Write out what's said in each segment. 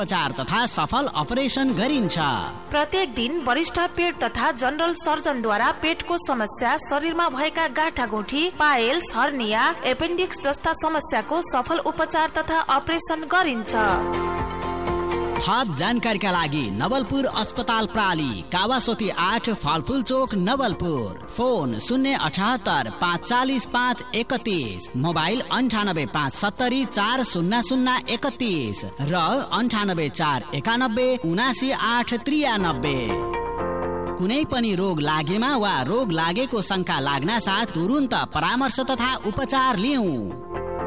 उपचार तथा सफल अपरेसन गरिन्छ। प्रत्येक दिन वरिष्ठ पेट तथा जनरल सर्जनद्वारा पेटको समस्या, शरीरमा भएका गाँठागुठी, पाइल्स, हर्निया, एपेन्डिक्स जस्ता समस्याको सफल उपचार तथा अपरेसन गरिन्छ। थप जानकारीका लागि नवलपुर अस्पताल प्राली, कावासोती 8, फलफुल चोक, नवलपुर। फोन 078 540 531, मोबाइल 98 570 40031 र 98 491 79 893। कुनै पनि रोग लागेमा वा रोग लागेको शंका लाग्न साथ तुरुन्त परामर्श तथा उपचार लिऊ।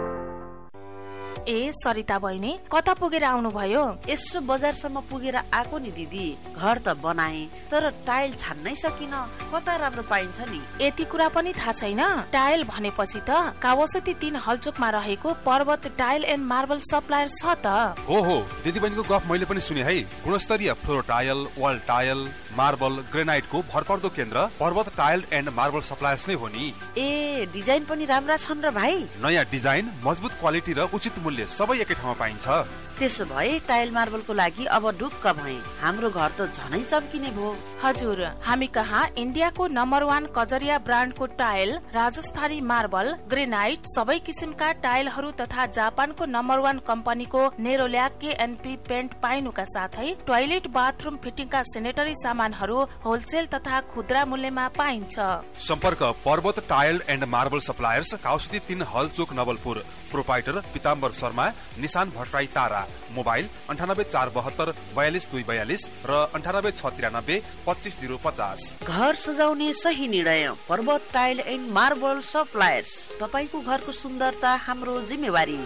ए सरिता बहिनी, कता पुगेर आउनु भयो? यसो बजारसम्म पुगेर आएको नि दिदी। घर त बनाए तर टाइल छान्नै सकिन। कता राम्रो पाइन्छ नि? यति कुरा पनि थाहा छैन? टाइल भनेपछि त कावासोती 3 हलचोकमा रहेको पर्वत टाइल एन्ड मार्बल सप्लायर छ त। हो दिदी बहिनीको गफ मैले पनि सुने है। गुणस्तरीय floor tile, wall tile, marble, ग्रेनाइटको भरपर्दो केन्द्र पर्वत टाइल एन्ड मार्बल सप्लायर्स नै हो नि। ए डिजाइन पनि राम्रा छन् र भाइ? नयाँ डिजाइन, मजबुत क्वालिटी र उचित मूल्य सबै एकै ठाउँमा पाइन्छ। त्यसो भए टाइल मार्बलको लागि अब ढुक्क भए। हाम्रो घर त झनै चम्किने भयो। हजुर, हामी कहाँ इन्डियाको नम्बर 1 कजरिया ब्रान्डको टाइल, राजस्थानी मार्बल, ग्रेनाइट, सबै किसिमका टाइलहरू तथा जापानको नम्बर 1 कम्पनीको नेरोल्याक KNP पेन्ट पाइनुका साथै टोयलेट बाथरुम फिटिङका सेनेटरी सामानहरू होलसेल तथा खुद्रा मूल्यमा पाइन्छ। सम्पर्क पर्वत tile and marble suppliers, काउसती 3 हलचोक, Nawalpur. Proprietor Pitambar Sharma, Nishan Bhattarai Tara. Mobile 98 472 42 242 र 98 693 25 050। घर सजाउने सही निर्णय पर्वत टाइल एन्ड मार्बल सप्लायर्स। तपाईको घरको सुन्दरता हाम्रो जिम्मेवारी।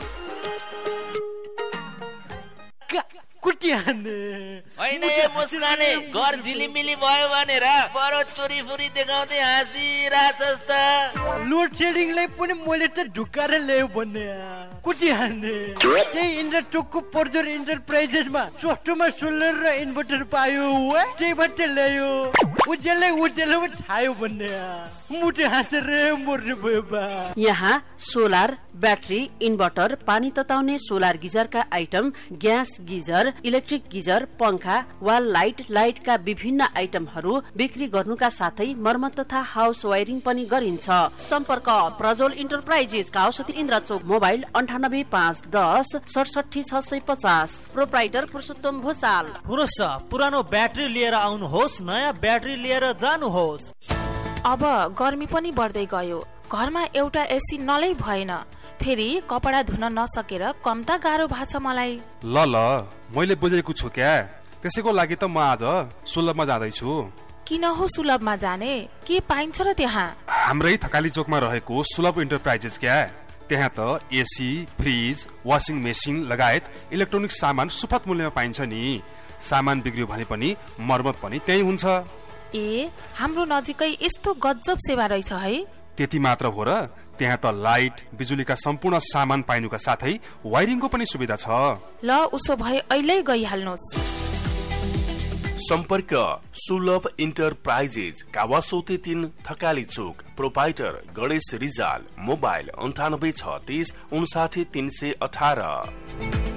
होइन मुस्काने घर झिलिमिली भयो भनेर बरो चोरी फुरी देखाउँदै हाँसिरहेछस् त। लोड सेडिङलाई पनि मैले त ढुकाएर ल्यायो भन्ने कुटी हान्ने। त्यही इन्डरटोकको पर्जर इन्टरप्राइजेसमा सस्तोमा सोलर र इन्भर्टर पायो, त्यहीबाट ल्यायो। उज्यालो छायो भन्ने मुटे हाँसेर मर्ने भयो बा। यहाँ सोलर, ब्याट्री, इन्भर्टर, पानी तताउने solar गिजरका item, gas geyser, electric geyser, पंखा, वाल लाइट, लाइटका विभिन्न आइटमहरू बिक्री गर्नुका साथै मर्मत तथा हाउस वायरिङ पनि गरिन्छ। सम्पर्क Prajwal enterprises, काउसती Indrachowk. Mobile 98 510 67 650। Proprietor पुरुषोत्तम भूषाल। पुरुष पुरानो ब्याट्री लिएर आउनुहोस्, नयाँ ब्याट्री लिएर जानुहोस्। अब गर्मी पनि बढ्दै गयो, घरमा एउटा एसी नलै भएन। फेरि कपडा धुन नसकेर कम त गाह्रो भएको छ मलाई। ल मैले बुझेको छु क्या, त्यसैको लागि त म आज सुलभमा जाँदैछु। किन हो सुलभमा जाने? के पाइन्छ र त्यहाँ? हाम्रै थकाली चोकमा रहेको सुलभ इन्टरप्राइजेस क्या। त्यहाँ त एसी, फ्रिज, वासिङ मेसिन लगायत इलेक्ट्रोनिक सामान सुपथ मूल्यमा पाइन्छ नि। सामान बिग्रियो भने पनि मर्मत पनि त्यही हुन्छ। ए हाम्रो नजिकै यस्तो गजब सेवा रहेछ है। त्यति मात्र हो र, त्यहाँ त लाइट, बिजुलीका सम्पूर्ण सामान पाइनुका साथै वायरिङको पनि सुविधा छ। ल उसो भए अहिले गइहाल्नुहोस्। सम्पर्क सुलभ इन्टरप्राइजेस, कावासोती 3 थकाली चोक। प्रोपाइटर गणेश रिजाल। मोबाइल 98 36 59 318।